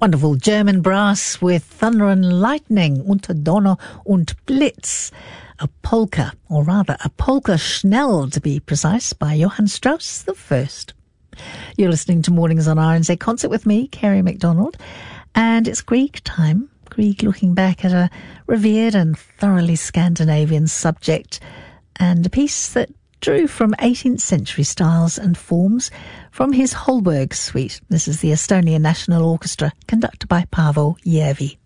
Wonderful German brass with Thunder and Lightning, Unter Donner und Blitz. A polka, or rather a polka schnell to be precise, by Johann Strauss I. You're listening to Mornings on RNZ Concert with me, Kerry MacDonald, and it's Grieg time. Grieg looking back at a revered and thoroughly Scandinavian subject, and a piece that drew from 18th century styles and forms from his Holberg suite. This is the Estonian National Orchestra, conducted by Paavo Järvi.